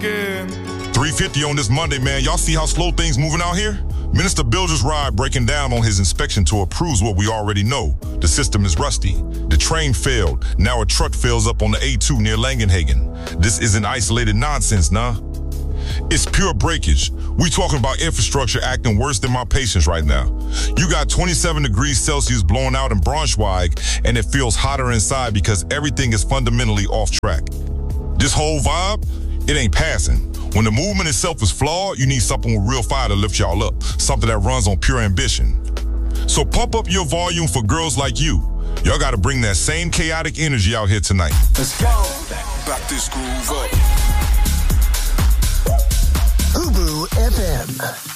again. 350 on this Monday, man. Y'all see how slow things moving out here? Minister Bilger's ride breaking down on his inspection tour proves what we already know. The system is rusty. The train failed. Now a truck fails up on the A2 near Langenhagen. This isn't isolated nonsense, nah. It's pure breakage. We talking about infrastructure acting worse than my patience right now. You got 27 degrees Celsius blowing out in Braunschweig, and it feels hotter inside because everything is fundamentally off track. This whole vibe, it ain't passing. When the movement itself is flawed, you need something with real fire to lift y'all up, something that runs on pure ambition. So pump up your volume for girls like you. Y'all gotta bring that same chaotic energy out here tonight. Let's go. Back this groove up. Ubu FM.